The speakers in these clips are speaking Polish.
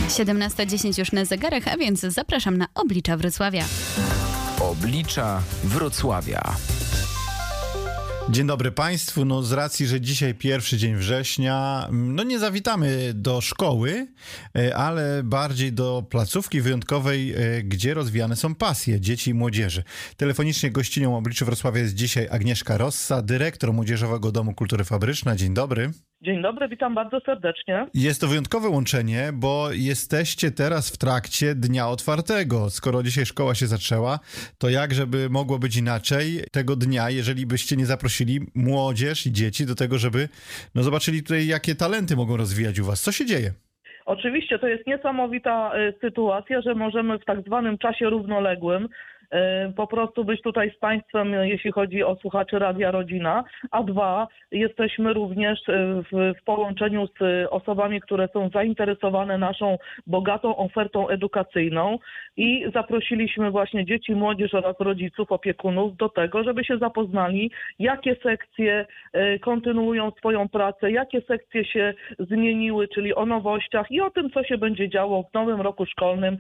17:10 już na zegarach, a więc zapraszam na Oblicza Wrocławia. Oblicza Wrocławia. Dzień dobry Państwu. No z racji, że dzisiaj pierwszy dzień września, nie zawitamy do szkoły, ale bardziej do placówki wyjątkowej, gdzie rozwijane są pasje dzieci i młodzieży. Telefonicznie gościnią Oblicza Wrocławia jest dzisiaj Agnieszka Rossa, dyrektor Młodzieżowego Domu Kultury Fabryczna. Dzień dobry. Dzień dobry, witam bardzo serdecznie. Jest to wyjątkowe łączenie, bo jesteście teraz w trakcie Dnia Otwartego. Skoro dzisiaj szkoła się zaczęła, to jak żeby mogło być inaczej tego dnia, jeżeli byście nie zaprosili młodzież i dzieci do tego, żeby zobaczyli tutaj, jakie talenty mogą rozwijać u was. Co się dzieje? Oczywiście to jest niesamowita sytuacja, że możemy w tak zwanym czasie równoległym po prostu być tutaj z Państwem, jeśli chodzi o słuchaczy Radia Rodzina, a dwa, jesteśmy również w połączeniu z osobami, które są zainteresowane naszą bogatą ofertą edukacyjną i zaprosiliśmy właśnie dzieci, młodzież oraz rodziców, opiekunów do tego, żeby się zapoznali, jakie sekcje kontynuują swoją pracę, jakie sekcje się zmieniły, czyli o nowościach i o tym, co się będzie działo w nowym roku szkolnym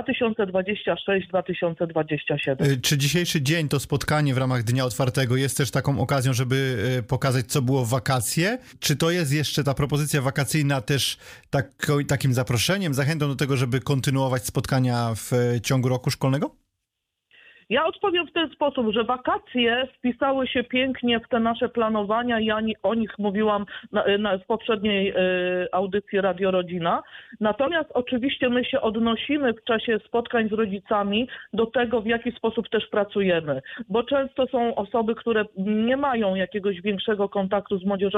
2026-2027. Czy dzisiejszy dzień, to spotkanie w ramach Dnia Otwartego jest też taką okazją, żeby pokazać, co było w wakacje? Czy to jest jeszcze ta propozycja wakacyjna też takim zaproszeniem, zachętą do tego, żeby kontynuować spotkania w ciągu roku szkolnego? Ja odpowiem w ten sposób, że wakacje wpisały się pięknie w te nasze planowania. Ja o nich mówiłam w poprzedniej audycji Radio Rodzina. Natomiast oczywiście my się odnosimy w czasie spotkań z rodzicami do tego, w jaki sposób też pracujemy. Bo często są osoby, które nie mają jakiegoś większego kontaktu z młodzieżą